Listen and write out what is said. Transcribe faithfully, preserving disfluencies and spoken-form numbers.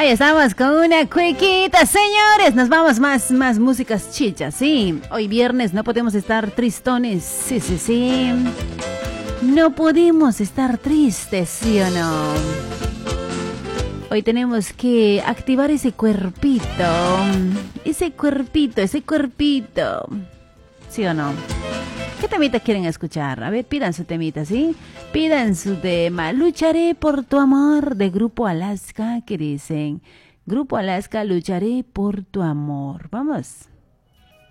Ahí estamos con una cuequita, señores. Nos vamos más, más músicas chichas, sí. Hoy viernes no podemos estar tristones, sí, sí, sí. No podemos estar tristes, ¿sí o no? Hoy tenemos que activar ese cuerpito, ese cuerpito, ese cuerpito, ¿sí o no? ¿Qué temita quieren escuchar? A ver, pidan su temita, ¿sí? Pidan su tema. Lucharé por tu amor, de Grupo Alaska, que dicen. Grupo Alaska, lucharé por tu amor. Vamos.